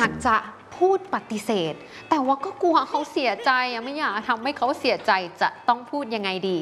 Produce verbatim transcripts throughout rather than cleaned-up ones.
ากจะพูดปฏิเสธแต่ว่าก็กลัวเขาเสียใจอะไม่อยากทำให้เขาเสียใจจะต้องพูดยังไงดี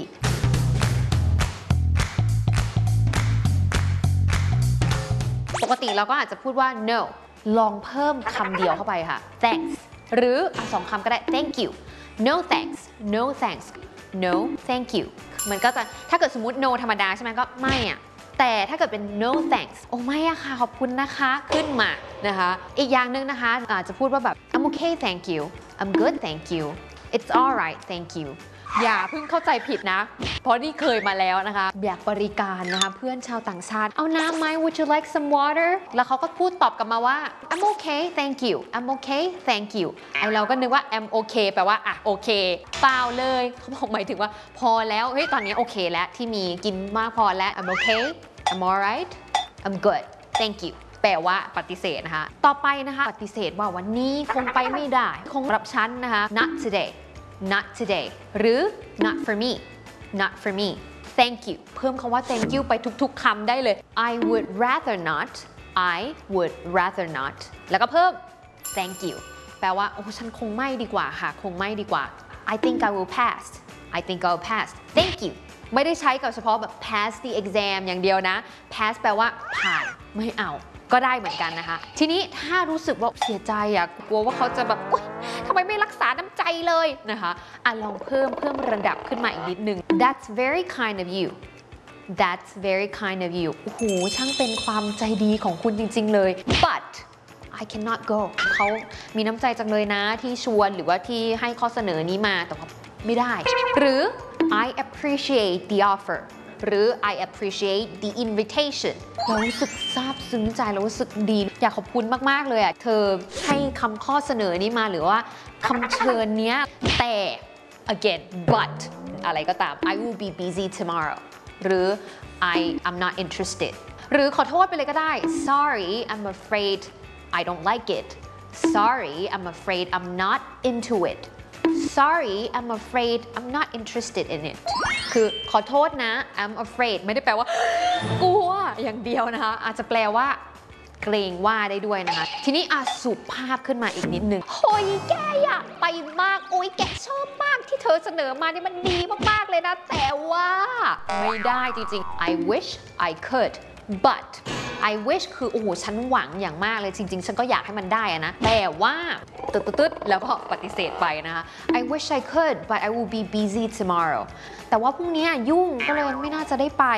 ปกติเราก็อาจจะพูดว่า no ลองเพิ่มคำเดียวเข้าไปค่ะ thanks หรือสองคำก็ได้ thank you no thanks no thanks no thank you มันก็จะถ้าเกิดสมมุติ no ธรรมดาใช่ไหมก็ไม่อะแต่ถ้าเกิดเป็น no thanks โอ้ไม่อะค่ะขอบคุณนะคะขึ้นมานะคะอีกอย่างหนึ่งนะคะอาจจะพูดว่าแบบ I'm okay thank you I'm good thank you it's alright thank you อย่าเพิ่งเข้าใจผิดนะเพราะนี่เคยมาแล้วนะคะอยากบริการนะคะเพื่อนชาวต่างชาติเอาน้ำไหม would you like some water แล้วเขาก็พูดตอบกลับมาว่า I'm okay thank you I'm okay thank you ไอเราก็นึกว่า I'm okay แปลว่าอ่ะโอเคเปล่าเลยเขาบอกหมายถึงว่าพอแล้วเฮ้ยตอนนี้โอเคแล้วที่มีกินมากพอแล้ว I'm okay I'm alright I'm good thank you แปลว่าปฏิเสธนะคะต่อไปนะคะปฏิเสธว่าวันนี้คงไปไม่ได้คงรับฉันนะคะ not today not today หรือ not for me not for me thank you เพิ่มคำว่า thank you ไปทุกๆคำได้เลย I would rather not I would rather not แล้วก็เพิ่ม thank you แปลว่าโอ้ฉันคงไม่ดีกว่าค่ะคงไม่ดีกว่า I think I will pass I think I'll pass thank you ไม่ได้ใช้กับเฉพาะแบบ pass the exam อย่างเดียวนะ pass แปลว่าผ่านไม่เอาก็ได้เหมือนกันนะคะทีนี้ถ้ารู้สึกว่าเสียใจอะกลัวว่าเขาจะแบบอุ๊ยทำไมไม่รักษาน้ำใจเลยนะคะอ่ะลองเพิ่มเพิ่มระดับขึ้นมาอีกนิดนึง That's very kind of you That's very kind of you โอ้โหช่างเป็นความใจดีของคุณจริงๆเลย but I cannot go เขามีน้ำใจจังเลยนะที่ชวนหรือว่าที่ให้ข้อเสนอนี้มาแต่ว่าไม่ได้หรือ I appreciate the offer หรือ I appreciate the invitation เรารู้สึกซาบซึ้งใจเรารู้สึกดีอยากขอบคุณมากๆเลยอ่ะเธอให้คำข้อเสนอนี้มาหรือว่าคำเชิญเนี้ยแต่ again but อะไรก็ตาม I will be busy tomorrow หรือ I am not interested หรือขอโทษไปเลยก็ได้ sorry I'm afraid I don't like it sorry I'm afraid I'm not into it sorry I'm afraid I'm not interested in it คือขอโทษนะ I'm afraid ไม่ได้แปลว่ากลัวอย่างเดียวนะคะอาจจะแปลว่าเกรงว่าได้ด้วยนะคะทีนี้อาสุภาพขึ้นมาอีกนิดนึงโอ้ยแกอยากไปมากโอ้ยแกชอบมากที่เธอเสนอมานี่มันดีมากๆเลยนะแต่ว่าไม่ได้จริงๆ I wish I could but I wish คือโอ้โหฉันหวังอย่างมากเลยจริงๆฉันก็อยากให้มันได้อะนะแต่ว่าตึ๊ดๆแล้วก็ปฏิเสธไปนะคะ I wish I could but I will be busy tomorrow แต่ว่าพรุ่งนี้ยุ่งก็เลยไม่น่าจะได้ไป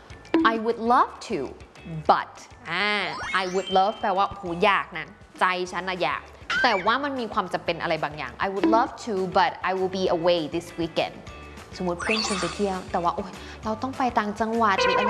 I would love to but อ่า I would love แปลว่าโหอยากนะใจฉันนะอยากแต่ว่ามันมีความจำเป็นอะไรบางอย่าง I would love to but I will be away this weekend สมมติเพื่อนชวนไปเที่ยวแต่ว่าโอ๊ยเราต้องไปต่างจังหวัดหรืออะไร